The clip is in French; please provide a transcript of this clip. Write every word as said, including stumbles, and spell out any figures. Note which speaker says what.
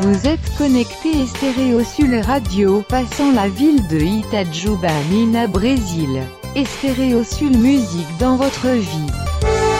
Speaker 1: Vous êtes connecté à Stéréosul Radio, passant la ville de Itajuba, Minas Brésil. Et Stéréosul Musique dans votre vie.